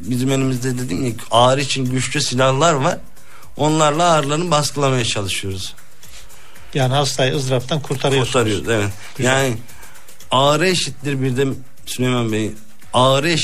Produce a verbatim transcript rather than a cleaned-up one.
bizim elimizde dediğim gibi ağrı için güçlü silahlar var. Onlarla ağrılarını baskılamaya çalışıyoruz. Yani hastayı ızdıraptan kurtarıyorsunuz. Kurtarıyoruz, evet. Güzel. Yani ağrı eşittir bir de Süleyman Bey, ağrı eşittir